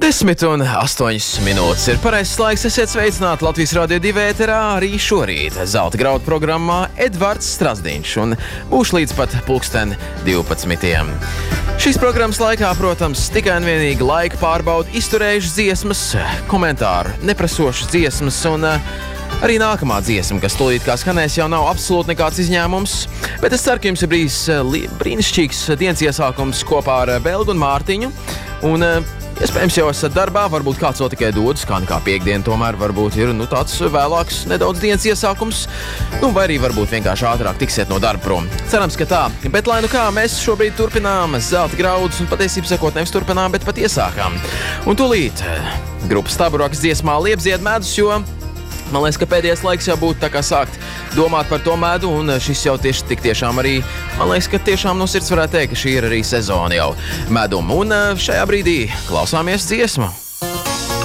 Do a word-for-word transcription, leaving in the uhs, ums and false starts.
Desmit un astoņas minūtes ir pareizs laiks. Esiet sveicināti Latvijas Radio divi ēterā arī šorīt. Zelta graudu programmā Edvards Strasdiņš un būšu līdz pat pulksten divpadsmitiem. Šīs programmas laikā, protams, tikai un vienīgi laika pārbauda izturējušas dziesmas, komentāru neprasošas dziesmas un arī nākamā dziesma, kas tūlīt kā skanēs, jau nav absolūti nekāds izņēmums, bet es ceru, ka jums ir bijis brīnišķīgs dienas iesākums kopā ar Belgu un Mārtiņu. Un iespējams jau esat darbā, varbūt kāds vēl tikai dodas, kā nekā piekdiena tomēr varbūt ir nu, tāds vēlāks nedaudz dienas iesākums, nu, vai arī varbūt vienkārši ātrāk tiksiet no darba prom. Cerams, ka tā, bet lai nu kā, mēs šobrīd turpinām zelta graudus un patiesībā sakot nevis turpinām, bet pat iesākām. Un tūlīt grupas Taburaks dziesmā Liepzied medus, jo man liekas, ka pēdējais laiks jau būtu tā kā sākt domāt par to medu, un šis jau tieši tik tiešām arī, man liekas, ka tiešām no sirds varētu teikt, ka šī ir arī sezona jau medum. Un šajā brīdī klausāmies dziesmu.